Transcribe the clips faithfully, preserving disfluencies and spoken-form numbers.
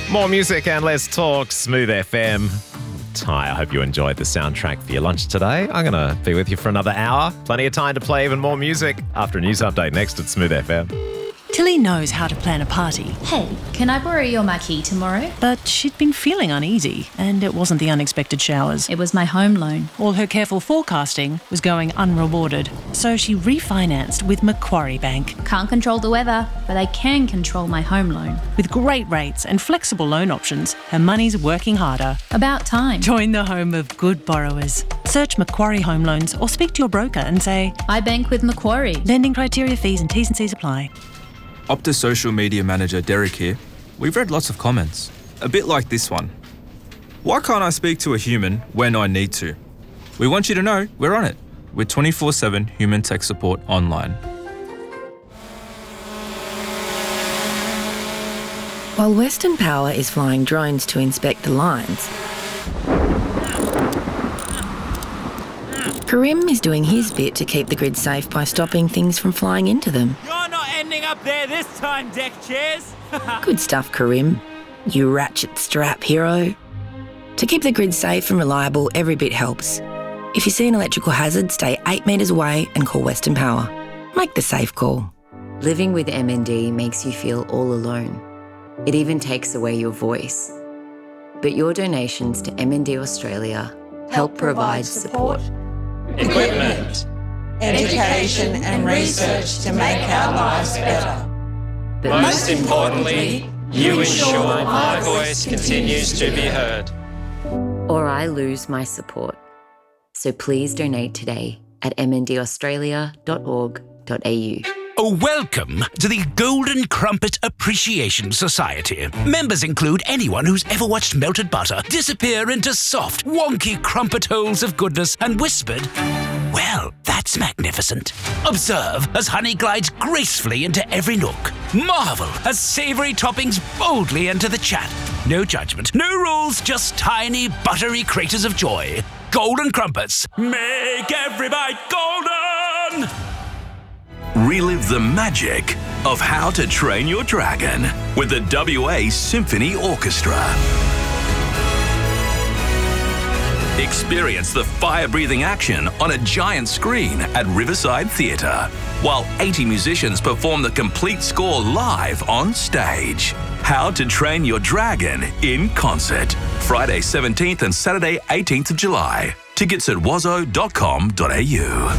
More music and less talk. Smooth F M. Ty, I hope you enjoyed the soundtrack for your lunch today. I'm going to be with you for another hour. Plenty of time to play even more music after a news update next at Smooth F M. Tilly knows how to plan a party. Hey, can I borrow your marquee tomorrow? But she'd been feeling uneasy, and it wasn't the unexpected showers. It was my home loan. All her careful forecasting was going unrewarded, so she refinanced with Macquarie Bank. Can't control the weather, but I can control my home loan. With great rates and flexible loan options, her money's working harder. About time. Join the home of good borrowers. Search Macquarie Home Loans or speak to your broker and say, I bank with Macquarie. Lending criteria, fees and T's and C's apply. Optus social media manager Derek here. We've read lots of comments, a bit like this one. Why can't I speak to a human when I need to? We want you to know we're on it with twenty-four seven human tech support online. While Western Power is flying drones to inspect the lines, Karim is doing his bit to keep the grid safe by stopping things from flying into them. You're not ending up there this time, deck chairs. Good stuff, Karim. You ratchet strap hero. To keep the grid safe and reliable, every bit helps. If you see an electrical hazard, stay eight metres away and call Western Power. Make the safe call. Living with M N D makes you feel all alone. It even takes away your voice. But your donations to M N D Australia help provide support, equipment, education and research to make our lives better. but Most importantly, you ensure my voice continues to be heard. or I lose my support. So please donate today at m n d australia dot org dot a u. Oh, welcome to the Golden Crumpet Appreciation Society. Members include anyone who's ever watched melted butter disappear into soft, wonky crumpet holes of goodness and whispered, well, that's magnificent. Observe as honey glides gracefully into every nook. Marvel as savoury toppings boldly enter the chat. No judgment, no rules, just tiny, buttery craters of joy. Golden Crumpets. Make every bite golden! Relive the magic of How to Train Your Dragon with the W A Symphony Orchestra. Experience the fire-breathing action on a giant screen at Riverside Theatre, while eighty musicians perform the complete score live on stage. How to Train Your Dragon in concert. Friday seventeenth and Saturday eighteenth of July. Tickets at wazo dot com dot a u.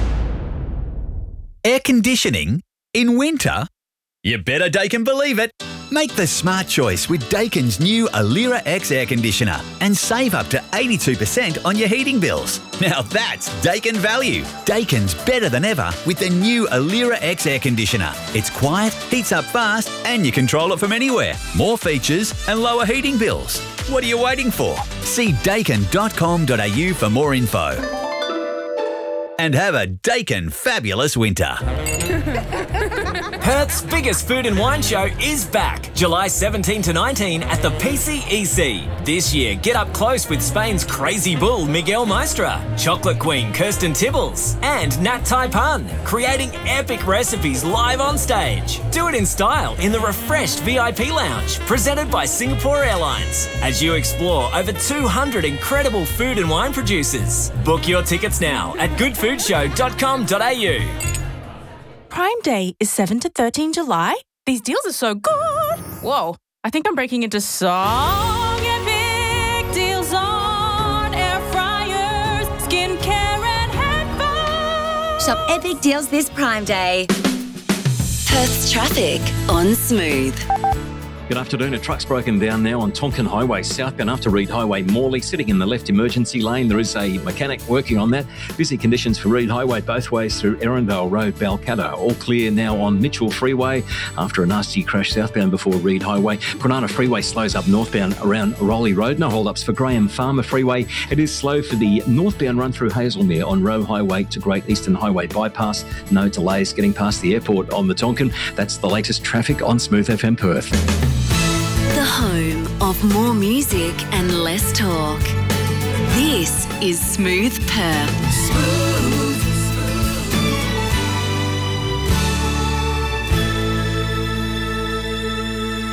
Air conditioning in winter? You better Daikin believe it. Make the smart choice with Daikin's new Alira X air conditioner and save up to eighty-two percent on your heating bills. Now that's Daikin value. Daikin's better than ever with the new Alira X air conditioner. It's quiet, heats up fast, and you control it from anywhere. More features and lower heating bills. What are you waiting for? See daikin dot com dot a u for more info. And have a Daikin fabulous winter. Perth's biggest food and wine show is back, July seventeenth to nineteenth at the P C E C. This year, get up close with Spain's crazy bull Miguel Maestra, chocolate queen Kirsten Tibbles, and Nat Taipan, creating epic recipes live on stage. Do it in style in the refreshed V I P lounge, presented by Singapore Airlines, as you explore over two hundred incredible food and wine producers. Book your tickets now at good food show dot com dot a u. Prime Day is seventh to thirteenth July. These deals are so good. Whoa, I think I'm breaking into song epic deals on air fryers, skincare and headphones. Shop epic deals this Prime Day. Perth's traffic on Smooth. Good afternoon. A truck's broken down now on Tonkin Highway, southbound after Reed Highway, Morley, sitting in the left emergency lane. There is a mechanic working on that. Busy conditions for Reed Highway both ways through Erindale Road, Balcatta. All clear now on Mitchell Freeway after a nasty crash southbound before Reed Highway. Kwinana Freeway slows up northbound around Rowley Road. No hold-ups for Graham Farmer Freeway. It is slow for the northbound run through Hazelmere on Roe Highway to Great Eastern Highway bypass. No delays getting past the airport on the Tonkin. That's the latest traffic on Smooth F M Perth. The home of more music and less talk. This is Smooth Perth. Smooth.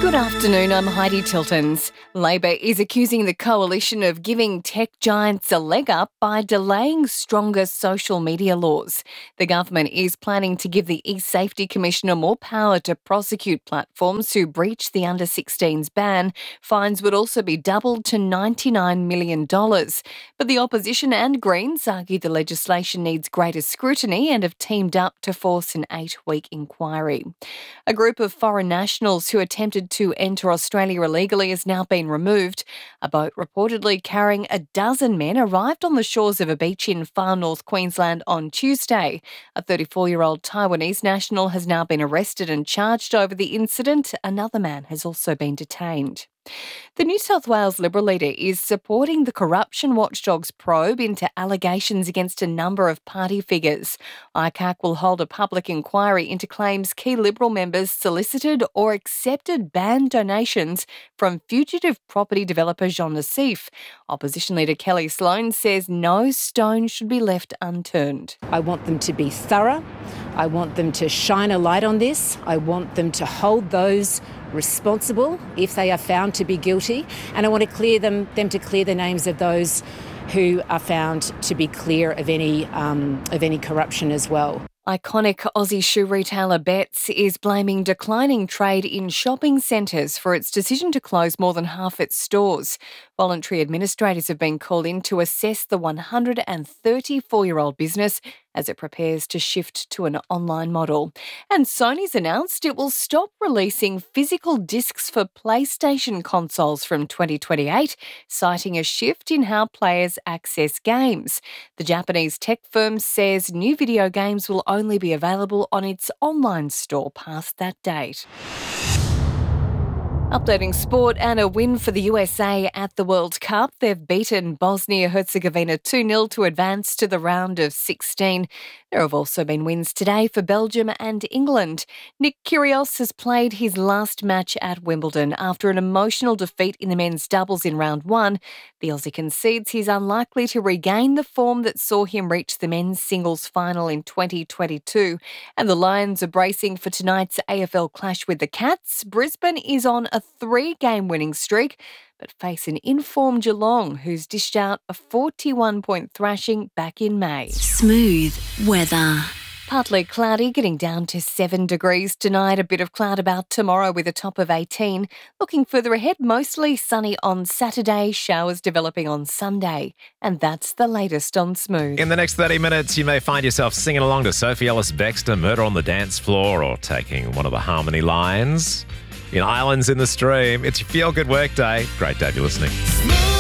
Good afternoon, I'm Heidi Tiltons. Labor is accusing the coalition of giving tech giants a leg up by delaying stronger social media laws. The government is planning to give the eSafety Commissioner more power to prosecute platforms who breach the under sixteens ban. Fines would also be doubled to ninety-nine million dollars. But the opposition and Greens argue the legislation needs greater scrutiny and have teamed up to force an eight-week inquiry. A group of foreign nationals who attempted to enter Australia illegally has now been removed. A boat reportedly carrying a dozen men arrived on the shores of a beach in far north Queensland on Tuesday. A thirty-four-year-old Taiwanese national has now been arrested and charged over the incident. Another man has also been detained. The New South Wales Liberal leader is supporting the corruption watchdog's probe into allegations against a number of party figures. I C A C will hold a public inquiry into claims key Liberal members solicited or accepted banned donations from fugitive property developer Jean Nassif. Opposition leader Kelly Sloan says no stone should be left unturned. I want them to be thorough. I want them to shine a light on this. I want them to hold those responsible if they are found to be guilty, and I want to clear them them to clear the names of those who are found to be clear of any um, of any corruption as well. Iconic Aussie shoe retailer Betts is blaming declining trade in shopping centres for its decision to close more than half its stores. Voluntary administrators have been called in to assess the one hundred thirty-four-year-old business as it prepares to shift to an online model. And Sony's announced it will stop releasing physical discs for PlayStation consoles from twenty twenty-eight, citing a shift in how players access games. The Japanese tech firm says new video games will only be available on its online store past that date. Updating sport and a win for the U S A at the World Cup. They've beaten Bosnia-Herzegovina two nil to advance to the round of sixteen. There have also been wins today for Belgium and England. Nick Kyrgios has played his last match at Wimbledon after an emotional defeat in the men's doubles in round one. The Aussie concedes he's unlikely to regain the form that saw him reach the men's singles final in twenty twenty-two. And the Lions are bracing for tonight's A F L clash with the Cats. Brisbane is on a three-game winning streak, but face an informed Geelong, who's dished out a forty-one point thrashing back in May. Smooth weather. Partly cloudy, getting down to seven degrees tonight. A bit of cloud about tomorrow with a top of eighteen. Looking further ahead, mostly sunny on Saturday, showers developing on Sunday. And that's the latest on Smooth. In the next thirty minutes, you may find yourself singing along to Sophie Ellis-Bextor, Murder on the Dance Floor, or taking one of the harmony lines in Islands in the Stream. It's your feel-good workday. Great to have you listening.